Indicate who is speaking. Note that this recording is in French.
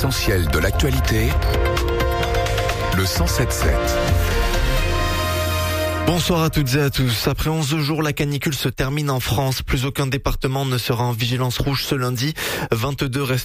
Speaker 1: L'essentiel de l'actualité, le 107.7.
Speaker 2: Bonsoir à toutes et à tous. Après 11 jours, la canicule se termine en France. Plus aucun département ne sera en vigilance rouge ce lundi. 22